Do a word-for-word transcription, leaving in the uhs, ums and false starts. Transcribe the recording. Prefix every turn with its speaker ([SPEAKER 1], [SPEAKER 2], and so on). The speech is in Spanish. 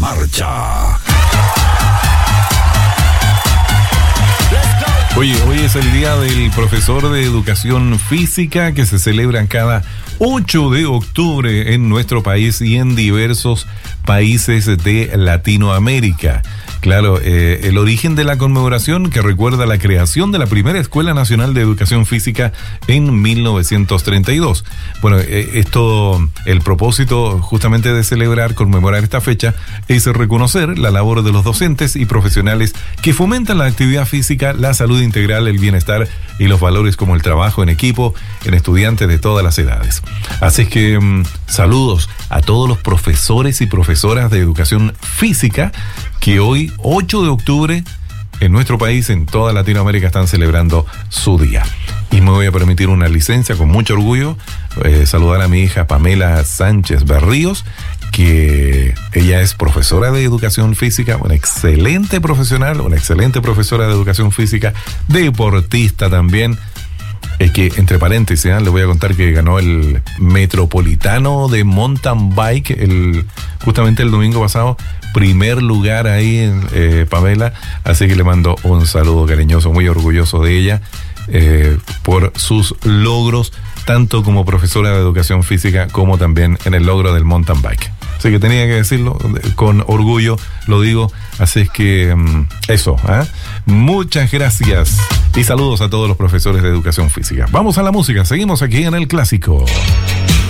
[SPEAKER 1] marcha.
[SPEAKER 2] Oye, hoy es el día del profesor de educación física que se celebra cada ocho de octubre en nuestro país y en diversos países de Latinoamérica. Claro, eh, el origen de la conmemoración que recuerda la creación de la primera Escuela Nacional de Educación Física en mil novecientos treinta y dos. Bueno, eh, esto, el propósito justamente de celebrar, conmemorar esta fecha, es reconocer la labor de los docentes y profesionales que fomentan la actividad física, la salud integral, el bienestar y los valores como el trabajo en equipo en estudiantes de todas las edades. Así es que um, saludos a todos los profesores y profesoras de educación física que hoy, ocho de octubre, en nuestro país, en toda Latinoamérica, están celebrando su día. Y me voy a permitir una licencia con mucho orgullo, eh, saludar a mi hija Pamela Sánchez Berríos, que ella es profesora de educación física, una excelente profesional, una excelente profesora de educación física, deportista también. Es que, entre paréntesis, ¿eh? les voy a contar que ganó el Metropolitano de Mountain Bike el, justamente el domingo pasado, primer lugar ahí en eh, Pamela, así que le mando un saludo cariñoso, muy orgulloso de ella eh, por sus logros, tanto como profesora de educación física como también en el logro del mountain bike. Así que tenía que decirlo, con orgullo lo digo, así es que um, eso, ¿eh? Muchas gracias y saludos a todos los profesores de educación física. Vamos a la música, seguimos aquí en El Clásico.